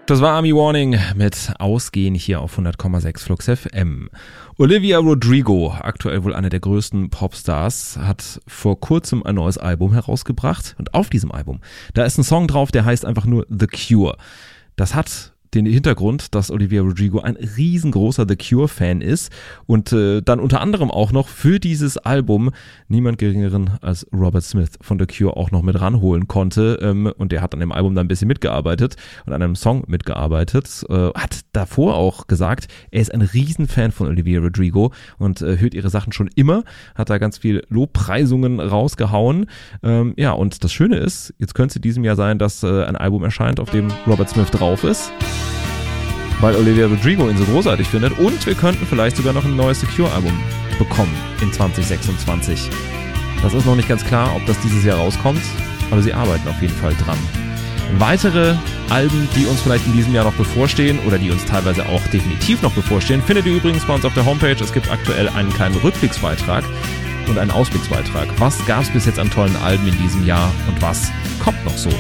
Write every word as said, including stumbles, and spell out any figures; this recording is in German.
Das war Army Warning mit Ausgehen hier auf hundert Komma sechs Flux F M. Olivia Rodrigo, aktuell wohl eine der größten Popstars, hat vor kurzem ein neues Album herausgebracht. Und auf diesem Album, da ist ein Song drauf, der heißt einfach nur The Cure. Das hat den Hintergrund, dass Olivia Rodrigo ein riesengroßer The Cure-Fan ist und äh, dann unter anderem auch noch für dieses Album niemand geringeren als Robert Smith von The Cure auch noch mit ranholen konnte, ähm, und der hat an dem Album dann ein bisschen mitgearbeitet und an einem Song mitgearbeitet, äh, hat davor auch gesagt, er ist ein Riesenfan von Olivia Rodrigo und äh, hört ihre Sachen schon immer, hat da ganz viel Lobpreisungen rausgehauen, ähm, ja, und das Schöne ist, jetzt könnte es in diesem Jahr sein, dass äh, ein Album erscheint, auf dem Robert Smith drauf ist, weil Olivia Rodrigo ihn so großartig findet, und wir könnten vielleicht sogar noch ein neues The Cure-Album bekommen in zwanzig sechsundzwanzig. Das ist noch nicht ganz klar, ob das dieses Jahr rauskommt, aber sie arbeiten auf jeden Fall dran. Weitere Alben, die uns vielleicht in diesem Jahr noch bevorstehen oder die uns teilweise auch definitiv noch bevorstehen, findet ihr übrigens bei uns auf der Homepage. Es gibt aktuell einen kleinen Rückblicksbeitrag und einen Ausblicksbeitrag. Was gab es bis jetzt an tollen Alben in diesem Jahr und was kommt noch so?